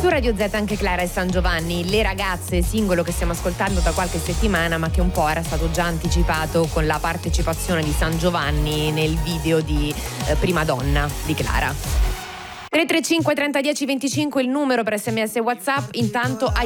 Su Radio Z anche Clara e San Giovanni, Le ragazze, singolo che stiamo ascoltando da qualche settimana ma che un po' era stato già anticipato con la partecipazione di San Giovanni nel video di Prima Donna di Clara. 335 30 10 25 il numero per SMS e WhatsApp. Intanto